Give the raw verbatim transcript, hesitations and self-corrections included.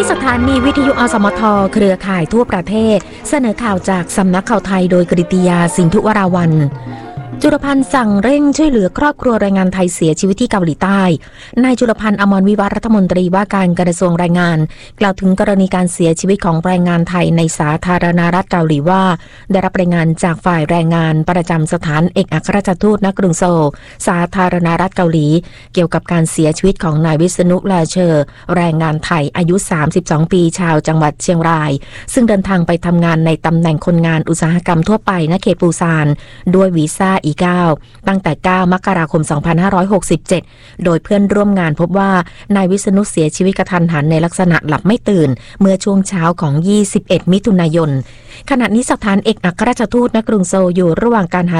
สถานีวิทยุอสมทเครือข่ายทั่วประเทศเสนอข่าวจากสำนักข่าวไทยโดยกฤติยาสินธุวราวัลย์จุลพันธ์สั่งเร่งช่วยเหลือครอบครัวแรงงานไทยเสียชีวิตที่เกาหลีใต้นายจุลพันธ์อมรวิวัฒน์รัฐมนตรีว่าการกระทรวงแรงงานกล่าวถึงกรณีการเสียชีวิตของแรงงานไทยในสาธารณรัฐเกาหลีว่าได้รับรายงานจากฝ่ายแรงงานประจำสถานเอกอัครราชทูตณกรุงโซลสาธารณรัฐเกาหลีเกี่ยวกับการเสียชีวิตของนายวิษณุ แลเชอร์แรงงานไทยอายุสามสิบสองปีชาวจังหวัดเชียงรายซึ่งเดินทางไปทำงานในตำแหน่งคนงานอุตสาหกรรมทั่วไปณเขตปูซานด้วยวีซ่า อี เก้าตั้งแต่เก้ามกราคมสองพันห้าร้อยหกสิบเจ็ดโดยเพื่อนร่วมงานพบว่านายวิษณุเสียชีวิตกระทันหันในลักษณะหลับไม่ตื่นเมื่อช่วงเช้าของยี่สิบเอ็ดมิถุนายนขณะนี้สถานเอกอัครราชทูตณกรุงโซลอยู่ระหว่างการหา